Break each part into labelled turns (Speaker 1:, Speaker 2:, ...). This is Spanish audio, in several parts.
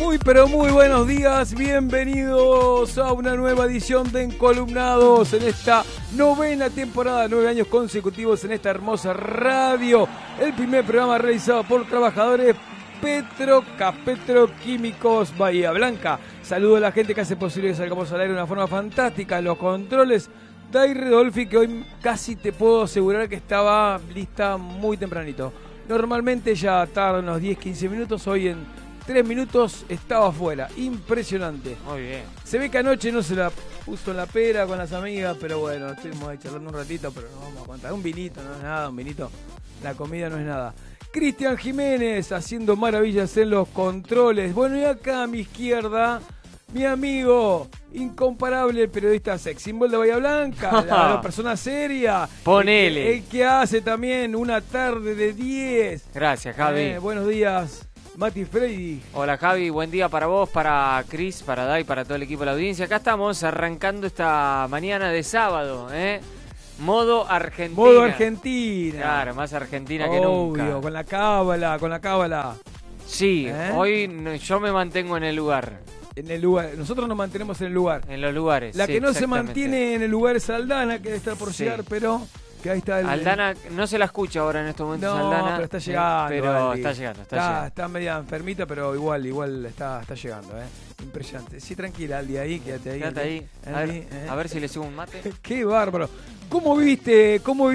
Speaker 1: Muy pero muy buenos días, bienvenidos a una nueva edición de Encolumnados en esta novena temporada, 9 años consecutivos en esta hermosa radio. El primer programa realizado por trabajadores petroquímicos Bahía Blanca. Saludo a la gente que hace posible que salgamos al aire de una forma fantástica. Los controles, Dai Redolfi, que hoy casi te puedo asegurar que estaba lista muy tempranito. Normalmente ya tarda unos 10-15 minutos, hoy en 3 minutos estaba afuera. Impresionante.
Speaker 2: Muy bien.
Speaker 1: Se ve que anoche no se la puso en la pera con las amigas, pero bueno, estuvimos ahí charlando un ratito, pero no vamos a contar. Un vinito, no es nada, un vinito. La comida no es nada. Cristian Jiménez haciendo maravillas en los controles. Bueno, y acá a mi izquierda, mi amigo incomparable, el periodista sex symbol de Bahía Blanca, la persona seria.
Speaker 2: Ponele.
Speaker 1: El que hace también una tarde de 10.
Speaker 2: Gracias, Javi.
Speaker 1: Buenos días, Mati Freddy.
Speaker 2: Hola, Javi. Buen día para vos, para Cris, para Dai, para todo el equipo de la audiencia. Acá estamos arrancando esta mañana de sábado, Modo Argentina.
Speaker 1: Modo Argentina.
Speaker 2: Claro, más Argentina que nunca.
Speaker 1: Obvio, con la cábala.
Speaker 2: Sí, hoy yo me mantengo en el lugar.
Speaker 1: En el lugar, nosotros nos mantenemos en el lugar.
Speaker 2: En los lugares.
Speaker 1: La
Speaker 2: sí,
Speaker 1: que no se
Speaker 2: exactamente.
Speaker 1: mantiene en el lugar es Aldana, que debe estar por llegar, pero que ahí está el...
Speaker 2: Aldana no se la escucha ahora en estos momentos,
Speaker 1: no,
Speaker 2: Aldana.
Speaker 1: pero está llegando.
Speaker 2: Pero
Speaker 1: Aldi.
Speaker 2: está llegando.
Speaker 1: Está media enfermita, pero igual está llegando, Impresionante. Sí, tranquila, Aldi, ahí, quédate ahí.
Speaker 2: Quédate ahí.
Speaker 1: Aldi,
Speaker 2: A ver si le subo un mate.
Speaker 1: Qué bárbaro. ¿Cómo viste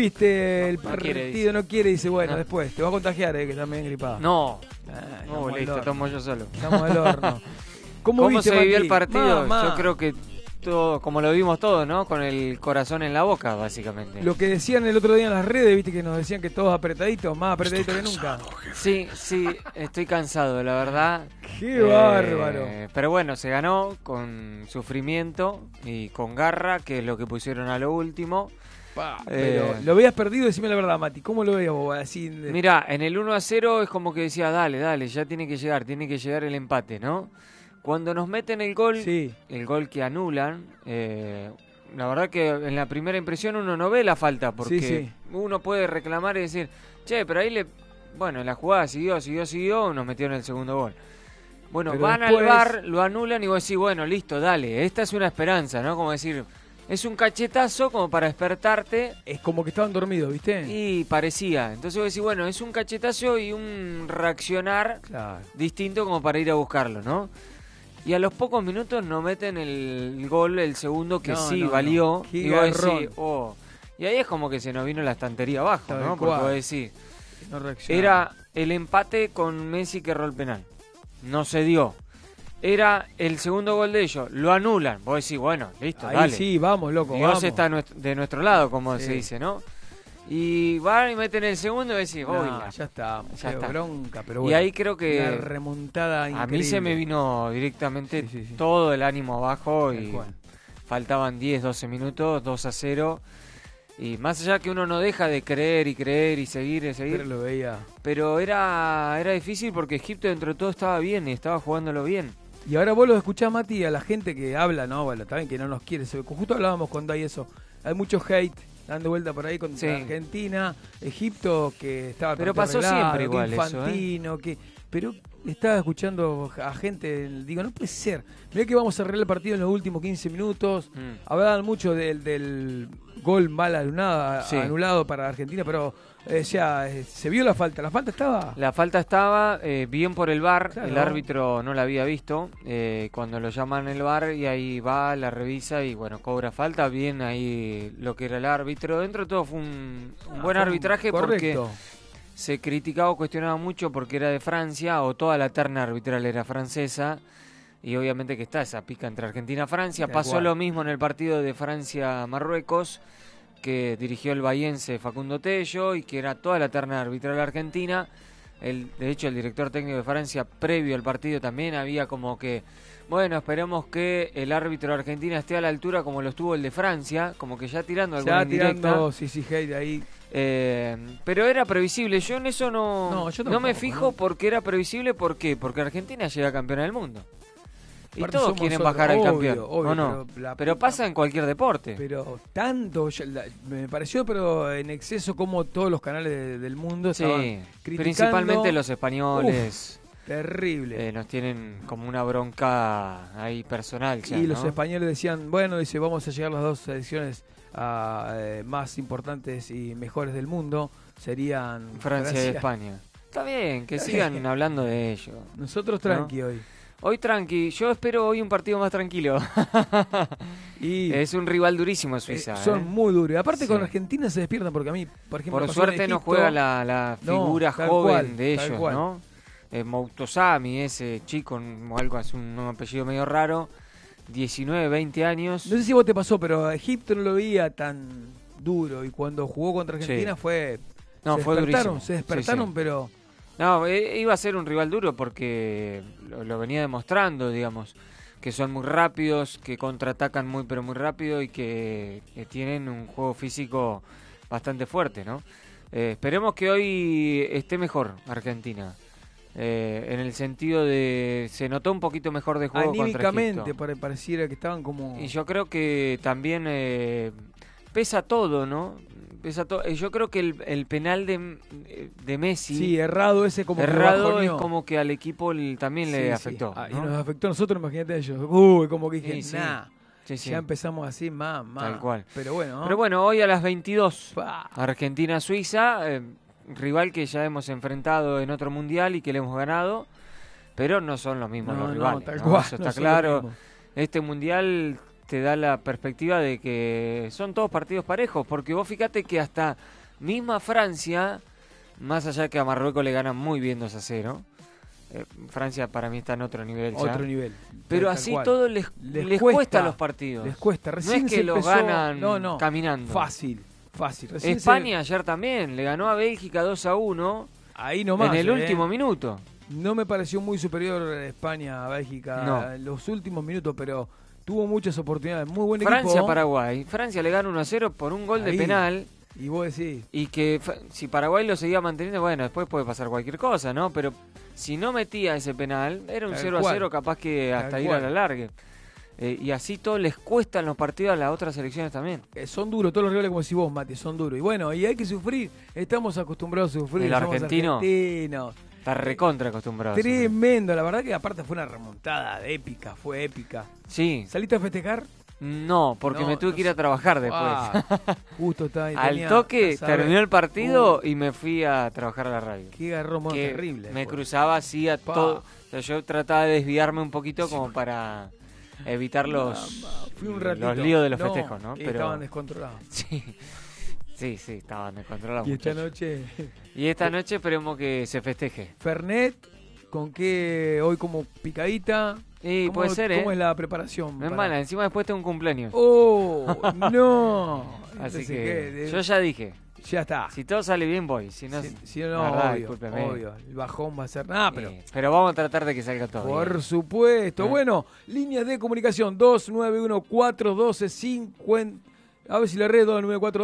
Speaker 1: el
Speaker 2: No
Speaker 1: partido?
Speaker 2: quiere, dice.
Speaker 1: No quiere, dice, bueno,
Speaker 2: No.
Speaker 1: después. Te va a contagiar, que está medio gripado.
Speaker 2: No,
Speaker 1: estamos al
Speaker 2: listo,
Speaker 1: horno.
Speaker 2: tomo yo solo.
Speaker 1: Estamos al horno.
Speaker 2: ¿Cómo
Speaker 1: viste,
Speaker 2: se vivió
Speaker 1: Mati?
Speaker 2: el partido?
Speaker 1: Mamá.
Speaker 2: Yo creo que todo, como lo vimos todos, ¿no? Con el corazón en la boca, básicamente.
Speaker 1: Lo que decían el otro día en las redes, viste que nos decían que todos apretaditos, más apretaditos que nunca.
Speaker 2: Sí, estoy cansado, la verdad.
Speaker 1: ¡Qué bárbaro!
Speaker 2: Pero bueno, se ganó con sufrimiento y con garra, que es lo que pusieron a lo último.
Speaker 1: Pero lo veías perdido, decime la verdad, Mati. ¿Cómo lo veías vos? Así
Speaker 2: Mirá, en el 1-0 es como que decía, dale, ya tiene que llegar el empate, ¿no? Cuando nos meten el gol,
Speaker 1: sí.
Speaker 2: El gol que anulan, la verdad que en la primera impresión uno no ve la falta, porque
Speaker 1: sí.
Speaker 2: uno puede reclamar y decir, che, pero ahí la jugada siguió, nos metieron el segundo gol. Bueno,
Speaker 1: pero
Speaker 2: van
Speaker 1: después...
Speaker 2: al VAR, lo anulan y vos decís, bueno, listo, dale, esta es una esperanza, ¿no? Como decir, es un cachetazo como para despertarte.
Speaker 1: Es como que estaban dormidos, ¿viste?
Speaker 2: Y parecía. Entonces vos decís, bueno, es un cachetazo y un reaccionar distinto como para ir a buscarlo, ¿no? Y a los pocos minutos nos meten el gol, el segundo, que valió.
Speaker 1: No.
Speaker 2: Y vos decís, Y ahí es como que se nos vino la estantería abajo, ¿no? Porque vos decís, era el empate con Messi que erró el penal. No se dio. Era el segundo gol de ellos, lo anulan. Vos decís, bueno, listo,
Speaker 1: ahí
Speaker 2: dale.
Speaker 1: Sí, vamos, loco,
Speaker 2: Dios
Speaker 1: vamos.
Speaker 2: está de nuestro lado, como se dice, ¿no? Y van y meten el segundo y decís,
Speaker 1: ya está. Bronca, pero
Speaker 2: bueno. Y ahí creo que
Speaker 1: una remontada increíble.
Speaker 2: A mí se me vino directamente todo el ánimo abajo y faltaban 10-12 minutos, 2-0. Y más allá que uno no deja de creer y seguir.
Speaker 1: Pero lo veía.
Speaker 2: Pero era difícil porque Egipto dentro de todo estaba bien y estaba jugándolo bien.
Speaker 1: Y ahora vos lo escuchás, Mati, a la gente que habla, ¿no? Bueno, también que no nos quiere. Justo hablábamos con Dai eso. Hay mucho hate dando vuelta por ahí contra Argentina, Egipto, que estaba...
Speaker 2: Pero pasó siempre igual
Speaker 1: Infantino,
Speaker 2: eso,
Speaker 1: Pero estaba escuchando a gente, digo, no puede ser. Mirá que vamos a arreglar el partido en los últimos 15 minutos. Hablaban mucho del gol mal anulado para Argentina, pero se vio la falta. ¿La falta estaba?
Speaker 2: La falta estaba bien por el VAR.
Speaker 1: Claro.
Speaker 2: El árbitro no la había visto. Cuando lo llaman el VAR y ahí va, la revisa y bueno, cobra falta. Bien ahí lo que era el árbitro. Dentro de todo fue un buen arbitraje porque se criticaba o cuestionaba mucho porque era de Francia o toda la terna arbitral era francesa. Y obviamente que está esa pica entre Argentina y Francia. Pasó lo mismo en el partido de Francia-Marruecos, que dirigió el bahiense Facundo Tello y que era toda la terna arbitral argentina. De hecho, el director técnico de Francia, previo al partido, también había como que, bueno, esperemos que el árbitro de Argentina esté a la altura como lo estuvo el de Francia, como que ya tirando alguna indirecta.
Speaker 1: Hate ahí.
Speaker 2: Pero era previsible. Yo en eso
Speaker 1: yo tampoco,
Speaker 2: no me fijo porque era previsible. ¿Por qué? Porque Argentina llega campeona del mundo. Y
Speaker 1: Aparte
Speaker 2: todos quieren bajar al campeón,
Speaker 1: obvio,
Speaker 2: ¿o no? Pero pasa en cualquier deporte.
Speaker 1: Pero tanto, me pareció, pero en exceso como todos los canales del mundo estaban criticando.
Speaker 2: Principalmente los españoles.
Speaker 1: Terrible.
Speaker 2: Nos tienen como una bronca ahí personal. Ya,
Speaker 1: y
Speaker 2: ¿no?
Speaker 1: los españoles decían, bueno, dice, vamos a llegar las dos selecciones más importantes y mejores del mundo. Serían
Speaker 2: Francia y España. Está bien, que sigan hablando de ello.
Speaker 1: Nosotros tranqui, ¿no?
Speaker 2: Hoy tranqui, yo espero hoy un partido más tranquilo. Y es un rival durísimo Suiza.
Speaker 1: Son muy duros. Y aparte con Argentina se despiertan porque a mí, por ejemplo...
Speaker 2: Por suerte
Speaker 1: Egipto,
Speaker 2: no juega la figura joven de ellos, ¿no? Moutosami, ese chico, algo así, un apellido medio raro, 19, 20 años.
Speaker 1: No sé si vos te pasó, pero Egipto no lo veía tan duro y cuando jugó contra Argentina fue...
Speaker 2: No, fue durísimo.
Speaker 1: Se despertaron, pero...
Speaker 2: No, iba a ser un rival duro porque lo venía demostrando, digamos, que son muy rápidos, que contraatacan muy pero muy rápido y que tienen un juego físico bastante fuerte, ¿no? Esperemos que hoy esté mejor Argentina, en el sentido de se notó un poquito mejor de juego
Speaker 1: anímicamente, pareciera que estaban como...
Speaker 2: Y yo creo que también pesa todo, ¿no? Yo creo que el penal de Messi...
Speaker 1: Sí, errado ese como
Speaker 2: errado es como que al equipo también le afectó.
Speaker 1: ¿no? Y nos afectó a nosotros, imagínate a ellos. Uy, como que dije,
Speaker 2: Sí.
Speaker 1: Ya empezamos así, mamá.
Speaker 2: Tal cual.
Speaker 1: Pero bueno, ¿no?
Speaker 2: Pero bueno, hoy a las 22, Argentina-Suiza, rival que ya hemos enfrentado en otro mundial y que le hemos ganado, pero no son los mismos los rivales.
Speaker 1: Tal cual,
Speaker 2: eso está claro. Este mundial te da la perspectiva de que son todos partidos parejos, porque vos fíjate que hasta misma Francia, más allá de que a Marruecos le ganan muy bien 2-0, Francia para mí está en otro nivel ya.
Speaker 1: Otro nivel.
Speaker 2: Pero así todo les cuesta los partidos.
Speaker 1: Les cuesta. Recién
Speaker 2: no es que los ganan caminando.
Speaker 1: Fácil.
Speaker 2: España ayer también le ganó a Bélgica 2-1.
Speaker 1: Ahí nomás.
Speaker 2: En el último minuto.
Speaker 1: No me pareció muy superior España a Bélgica en los últimos minutos, pero tuvo muchas oportunidades. Muy buen equipo.
Speaker 2: Francia-Paraguay. Francia le gana 1-0 por un gol de penal.
Speaker 1: Y vos decís.
Speaker 2: Y que si Paraguay lo seguía manteniendo, bueno, después puede pasar cualquier cosa, ¿no? Pero si no metía ese penal, era un 0-0 capaz que hasta ir a la largue. Y así todo les cuestan los partidos a las otras selecciones también.
Speaker 1: Son duros, todos los rivales como decís vos, Mati, son duros. Y bueno, y hay que sufrir. Estamos acostumbrados a sufrir.
Speaker 2: El argentino está recontra acostumbrado.
Speaker 1: Tremendo, la verdad que aparte fue una remontada épica, fue épica.
Speaker 2: Sí.
Speaker 1: ¿Saliste a festejar?
Speaker 2: No, porque me tuve que ir a trabajar después.
Speaker 1: Justo estaba
Speaker 2: al toque terminó el partido y me fui a trabajar a la radio.
Speaker 1: Qué garrón terrible.
Speaker 2: Me cruzaba así a todo. O sea, yo trataba de desviarme un poquito como para evitar los líos de los festejos, ¿no?
Speaker 1: Pero estaban descontrolados.
Speaker 2: Sí, estaban descontrolados.
Speaker 1: Y
Speaker 2: esta noche esperemos que se festeje.
Speaker 1: Fernet, ¿con qué hoy como picadita?
Speaker 2: Puede ser,
Speaker 1: ¿Cómo es la preparación?
Speaker 2: No es mala, encima después tengo un cumpleaños.
Speaker 1: ¡Oh, no!
Speaker 2: Así que yo ya dije.
Speaker 1: Ya está.
Speaker 2: Si todo sale bien, voy. Si no,
Speaker 1: obvio. El bajón va a ser nada,
Speaker 2: pero vamos a tratar de que salga todo
Speaker 1: por
Speaker 2: bien.
Speaker 1: Supuesto. Bueno, líneas de comunicación 291-412-50. A ver si le redo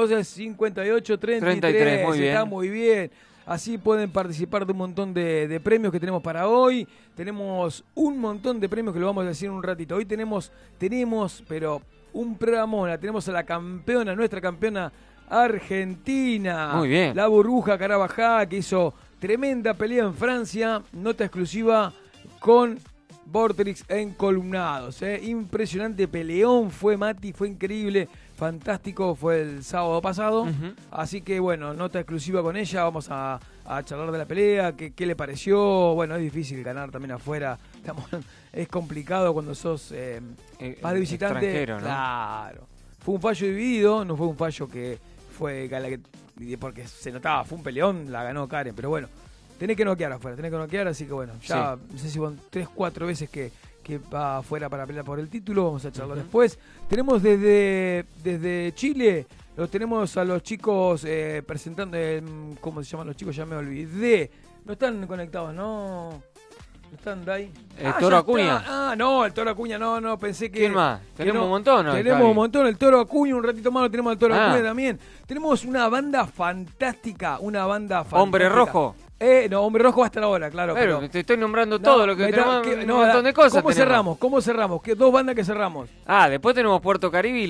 Speaker 1: 291-412-5833.
Speaker 2: Muy bien.
Speaker 1: Está muy bien. Así pueden participar de un montón de premios que tenemos para hoy. Tenemos un montón de premios que lo vamos a decir en un ratito. Hoy tenemos, pero un programón. Tenemos a la campeona, nuestra campeona Argentina.
Speaker 2: Muy bien.
Speaker 1: La Burbuja Carabajá, que hizo tremenda pelea en Francia. Nota exclusiva con Vorterix en columnados. Impresionante peleón fue, Mati, fue increíble. Fantástico, fue el sábado pasado. Así que bueno, nota exclusiva con ella. Vamos a charlar de la pelea, qué le pareció. Bueno, es difícil ganar también afuera. Es complicado cuando sos más de visitante,
Speaker 2: ¿no?
Speaker 1: Claro. Fue un fallo dividido, no fue un fallo que fue porque se notaba, fue un peleón, la ganó Karen, pero bueno, tenés que noquear afuera, no sé si van 3-4 veces que va afuera para pelear por el título, vamos a charlar después. Tenemos desde Chile, los tenemos a los chicos presentando, ¿cómo se llaman los chicos? Ya me olvidé, no están conectados, ¿no? ¿Están de ahí?
Speaker 2: ¿El Toro Acuña?
Speaker 1: No, el Toro Acuña, no, pensé que...
Speaker 2: ¿Quién más? Tenemos un montón, ¿no?
Speaker 1: Tenemos un montón, el Toro Acuña, un ratito más lo tenemos al Toro Acuña también. Tenemos una banda fantástica,
Speaker 2: Hombre Rojo.
Speaker 1: No, Hombre Rojo va a estar ahora, claro.
Speaker 2: Pero te estoy nombrando todo lo que tenemos, un montón de cosas.
Speaker 1: ¿Cómo cerramos? ¿Qué dos bandas que cerramos?
Speaker 2: Después tenemos Puerto Caribe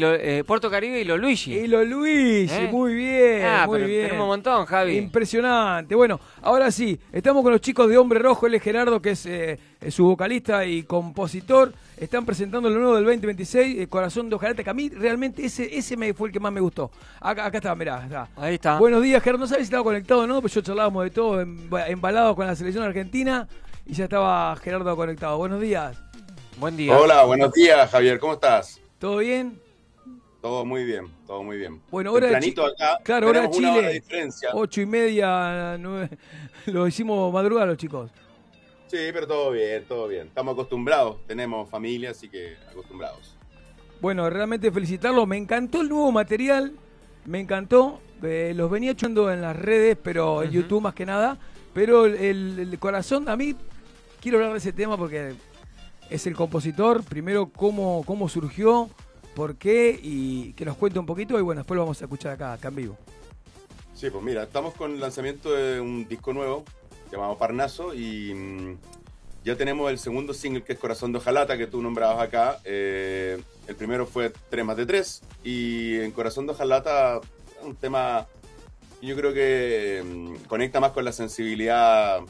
Speaker 2: y los Luigi.
Speaker 1: Y los Luigi, muy bien, muy bien.
Speaker 2: Tenemos un montón, Javi.
Speaker 1: Impresionante. Bueno, ahora sí, estamos con los chicos de Hombre Rojo. Él es Gerardo, que es su vocalista y compositor. Están presentando lo nuevo del 2026, Corazón de Ojalata, que a mí realmente ese fue el que más me gustó. Acá está, mirá. Está.
Speaker 2: Ahí está.
Speaker 1: Buenos días, Gerardo. No sabes si estaba conectado o no, pero yo charlábamos de todo, embalados con la selección argentina, y ya estaba Gerardo conectado. Buenos días.
Speaker 2: Buen día.
Speaker 3: Hola, buenos días, Javier. ¿Cómo estás?
Speaker 1: ¿Todo bien?
Speaker 3: Todo muy bien, todo muy bien.
Speaker 1: Bueno, hora de
Speaker 3: acá.
Speaker 1: Claro, hora de Chile.
Speaker 3: Una hora de diferencia.
Speaker 1: 8:30, 9. Lo hicimos madrugada los chicos.
Speaker 3: Sí, pero todo bien, todo bien. Estamos acostumbrados, tenemos familia, así que acostumbrados.
Speaker 1: Bueno, realmente felicitarlos. Me encantó el nuevo material, me encantó. Los venía echando en las redes, pero en YouTube más que nada. Pero el corazón, a mí, quiero hablar de ese tema porque es el compositor. Primero, cómo surgió, por qué, y que nos cuente un poquito. Y bueno, después lo vamos a escuchar acá en vivo.
Speaker 3: Sí, pues mira, estamos con el lanzamiento de un disco nuevo llamado Parnaso, y ya tenemos el segundo single, que es Corazón de Ojalata, que tú nombrabas acá. El primero fue 3 más de 3, y en Corazón de Ojalata un tema que yo creo que conecta más con la sensibilidad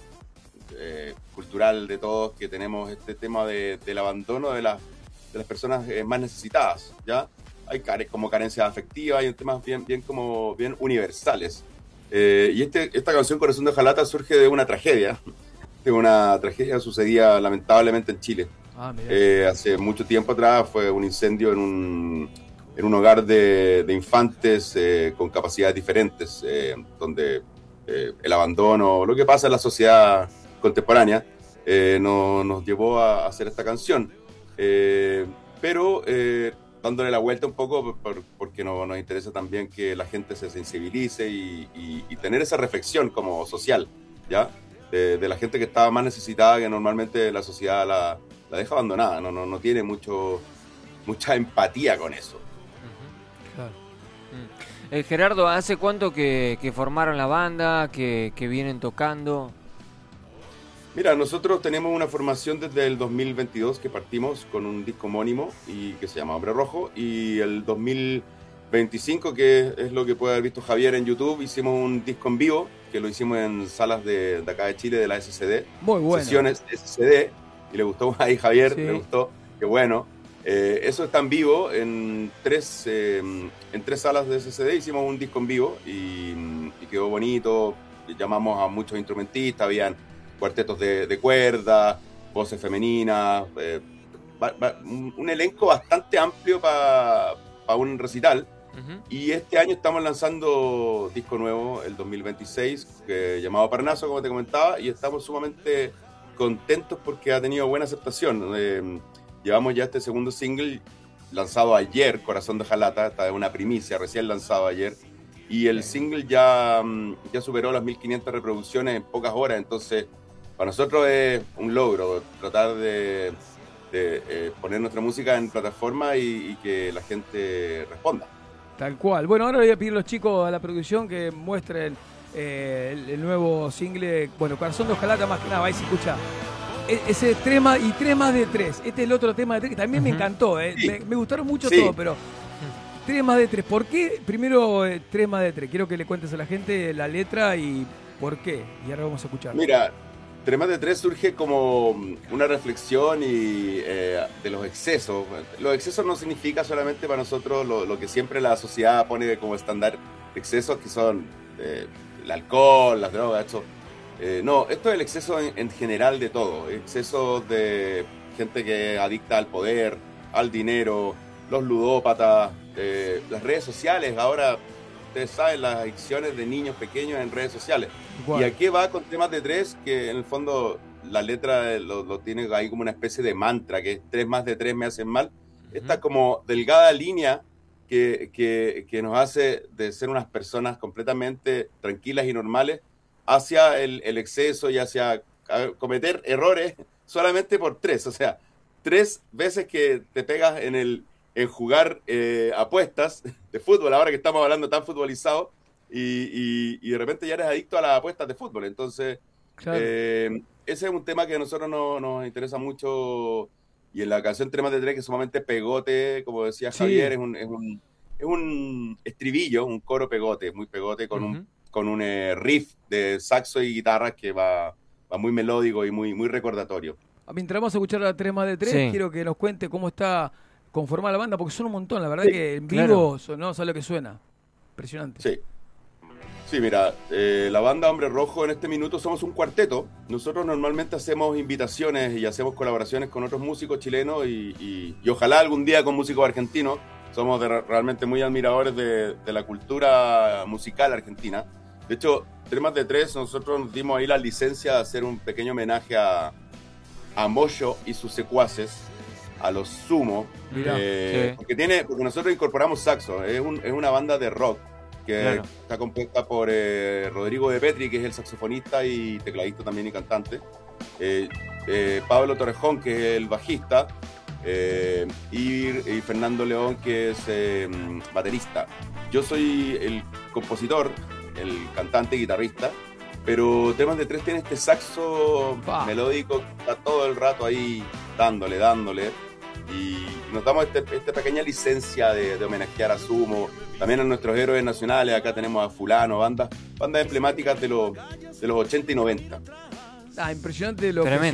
Speaker 3: cultural de todos, que tenemos este tema del abandono de las personas más necesitadas, ¿ya? Hay como carencias afectivas, hay temas bien universales. Y esta canción, Corazón de Ojalata, surge de una tragedia. De una tragedia que sucedía lamentablemente en Chile. Hace mucho tiempo atrás fue un incendio en un hogar de infantes con capacidades diferentes, donde el abandono, lo que pasa en la sociedad contemporánea, nos llevó a hacer esta canción. Pero dándole la vuelta un poco, porque nos interesa también que la gente se sensibilice y tener esa reflexión como social, ¿ya? De la gente que estaba más necesitada, que normalmente la sociedad la deja abandonada, no tiene mucha empatía con eso.
Speaker 2: Claro. Gerardo, ¿hace cuánto que formaron la banda, que vienen tocando?
Speaker 3: Mira, nosotros tenemos una formación desde el 2022, que partimos con un disco homónimo y que se llama Hombre Rojo, y el 2025, que es lo que puede haber visto Javier en YouTube, hicimos un disco en vivo, que lo hicimos en salas de acá de Chile, de la SCD.
Speaker 1: Muy bueno.
Speaker 3: Sesiones SCD, y le gustó ahí Javier,
Speaker 1: sí.
Speaker 3: Le gustó, qué bueno. Eso está en vivo, en tres salas de SCD hicimos un disco en vivo, y quedó bonito. Llamamos a muchos instrumentistas, habían cuartetos de cuerda, voces femeninas, un elenco bastante amplio para un recital. Y este año estamos lanzando disco nuevo, el 2026, llamado Parnaso, como te comentaba, y estamos sumamente contentos porque ha tenido buena aceptación. Llevamos ya este segundo single lanzado ayer, Corazón de Ojalata, esta es una primicia, recién lanzado ayer, y el single ya superó las 1500 reproducciones en pocas horas. Entonces para nosotros es un logro tratar de poner nuestra música en plataforma y que la gente responda.
Speaker 1: Tal cual. Bueno, ahora le voy a pedir a los chicos a la producción que muestren el nuevo single. Bueno, Corazón de Ojalata, más que nada, ahí se escucha ese 3 más de 3. Este es el otro tema de 3 que también me encantó. Sí. Me gustaron mucho todo, pero 3 más de 3. ¿Por qué primero 3 más de 3? Quiero que le cuentes a la gente la letra y por qué. Y ahora vamos a escuchar.
Speaker 3: Mira, 3 más de 3 surge como una reflexión de los excesos. Los excesos no significa solamente para nosotros lo que siempre la sociedad pone como estándar, excesos que son el alcohol, las drogas, eso. No, esto es el exceso en general de todo. Excesos de gente que es adicta al poder, al dinero, los ludópatas, las redes sociales. Ahora, ustedes saben, las adicciones de niños pequeños en redes sociales. Igual. ¿Y a qué va con temas de 3? Que en el fondo la letra lo tiene ahí como una especie de mantra, que es 3 más de 3 me hacen mal. Esta como delgada línea que nos hace de ser unas personas completamente tranquilas y normales hacia el exceso y hacia cometer errores solamente por 3. O sea, 3 veces que te pegas en jugar apuestas de fútbol, ahora que estamos hablando tan futbolizado, y de repente ya eres adicto a las apuestas de fútbol. Entonces
Speaker 1: Claro.
Speaker 3: Ese es un tema que a nosotros nos interesa mucho, y en la canción Temas de Tres, que es sumamente pegote, como decía Javier, es un estribillo, un coro pegote, muy pegote, con un riff de saxo y guitarra que va muy melódico y muy recordatorio.
Speaker 1: Mientras vamos a escuchar la 3 más de 3, quiero que nos cuente cómo está conformada la banda, porque son un montón, la verdad que en vivo no sabe lo que suena. Impresionante.
Speaker 3: Sí, mira, la banda Hombre Rojo en este minuto somos un cuarteto. Nosotros normalmente hacemos invitaciones y hacemos colaboraciones con otros músicos chilenos y ojalá algún día con músicos argentinos. Somos realmente muy admiradores de la cultura musical argentina. De hecho, 3 más de 3, nosotros nos dimos ahí la licencia de hacer un pequeño homenaje a Moyo y sus secuaces, a los Sumo, porque nosotros incorporamos saxo. Es una banda de rock que está compuesta por Rodrigo de Petri, que es el saxofonista y tecladista también y cantante, Pablo Torrejón, que es el bajista, y Fernando León, que es baterista. Yo soy el compositor, el cantante y guitarrista, pero Temas de Tres tiene este saxo melódico que está todo el rato ahí dándole, y nos damos esta pequeña licencia de homenajear a Sumo, también a nuestros héroes nacionales. Acá tenemos a Fulano, bandas emblemáticas de los 80 y 90.
Speaker 1: Impresionante lo que